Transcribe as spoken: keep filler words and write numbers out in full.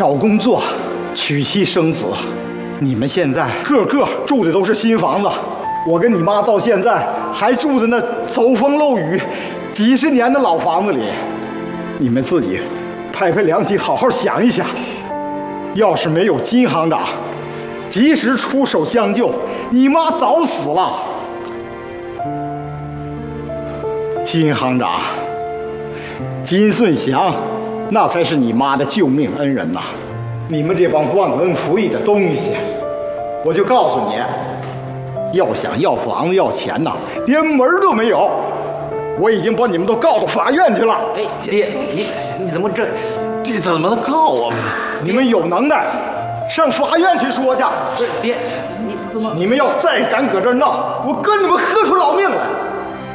找工作、娶妻生子。你们现在个个住的都是新房子，我跟你妈到现在还住在那走风漏雨几十年的老房子里。你们自己拍拍良心，好好想一想，要是没有金行长及时出手相救，你妈早死了。金行长金顺祥，那才是你妈的救命恩人呐！你们这帮忘恩负义的东西，我就告诉你，要想要房子要钱呐，连门都没有。我已经把你们都告到法院去了。 哎，爹，你你怎么这？这怎么能告我们？ 你们有能耐，上法院去说去。 爹，你怎么？ 你们要再敢搁这儿闹，我跟你们喝出老命来！